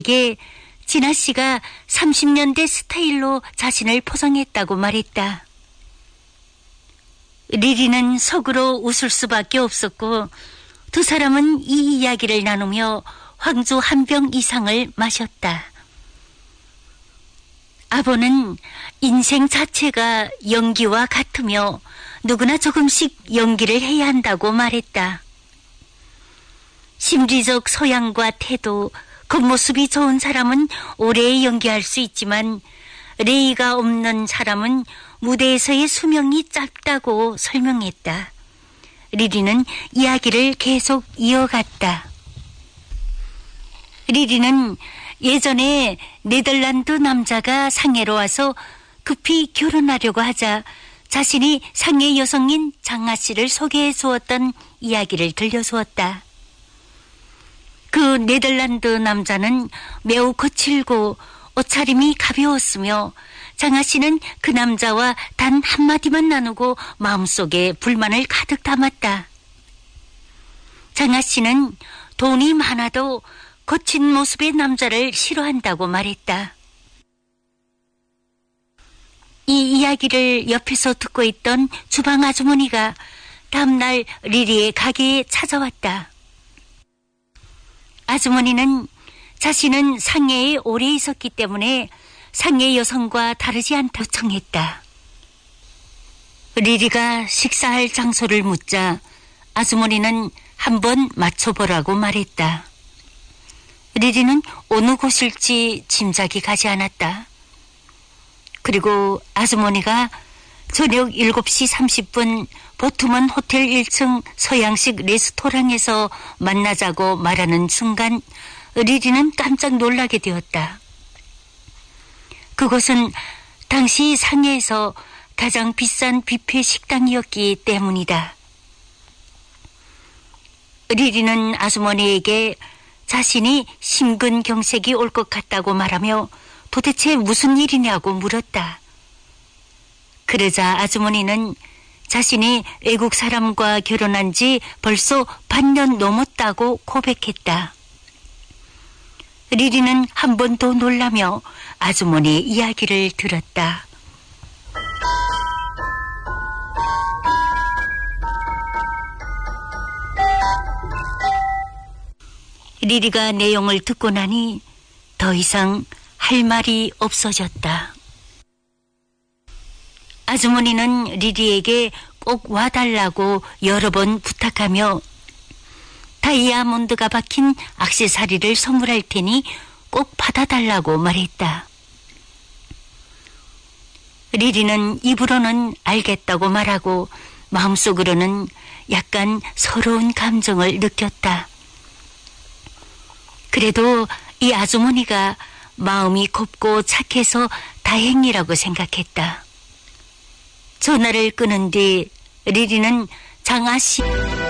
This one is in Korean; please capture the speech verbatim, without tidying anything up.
게 진아 씨가 삼십 년대 스타일로 자신을 포장했다고 말했다. 리리는 속으로 웃을 수밖에 없었고 두 사람은 이 이야기를 나누며 황주 한 병 이상을 마셨다. 아버는 인생 자체가 연기와 같으며 누구나 조금씩 연기를 해야 한다고 말했다. 심리적 소양과 태도, 겉모습이 좋은 사람은 오래 연기할 수 있지만 레이가 없는 사람은 무대에서의 수명이 짧다고 설명했다. 리리는 이야기를 계속 이어갔다. 리리는 예전에 네덜란드 남자가 상해로 와서 급히 결혼하려고 하자 자신이 상해 여성인 장아 씨를 소개해 주었던 이야기를 들려주었다. 그 네덜란드 남자는 매우 거칠고 옷차림이 가벼웠으며 장아 씨는 그 남자와 단 한마디만 나누고 마음속에 불만을 가득 담았다. 장아 씨는 돈이 많아도 거친 모습의 남자를 싫어한다고 말했다. 이 이야기를 옆에서 듣고 있던 주방 아주머니가 다음날 리리의 가게에 찾아왔다. 아주머니는 자신은 상해에 오래 있었기 때문에 상해 여성과 다르지 않다고 청했다. 리리가 식사할 장소를 묻자 아주머니는 한번 맞춰보라고 말했다. 리리는 어느 곳일지 짐작이 가지 않았다. 그리고 아주머니가 저녁 일곱 시 삼십 분 보트먼 호텔 일 층 서양식 레스토랑에서 만나자고 말하는 순간 리리는 깜짝 놀라게 되었다. 그곳은 당시 상해에서 가장 비싼 뷔페 식당이었기 때문이다. 리리는 아주머니에게 자신이 심근경색이 올 것 같다고 말하며 도대체 무슨 일이냐고 물었다. 그러자 아주머니는 자신이 외국 사람과 결혼한 지 벌써 반년 넘었다고 고백했다. 리리는 한 번 더 놀라며 아주머니의 이야기를 들었다. 리리가 내용을 듣고 나니 더 이상 할 말이 없어졌다. 아주머니는 리리에게 꼭 와달라고 여러 번 부탁하며 다이아몬드가 박힌 액세서리를 선물할 테니 꼭 받아달라고 말했다. 리리는 입으로는 알겠다고 말하고 마음속으로는 약간 서러운 감정을 느꼈다. 그래도 이 아주머니가 마음이 곱고 착해서 다행이라고 생각했다. 전화를 끊은 뒤 리리는 장아 씨